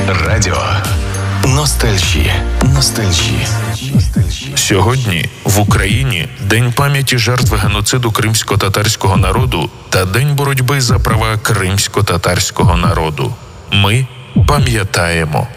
Радіо Ностальжі. Сьогодні в Україні День пам'яті жертв геноциду кримсько-татарського народу та День боротьби за права кримсько-татарського народу. Ми пам'ятаємо.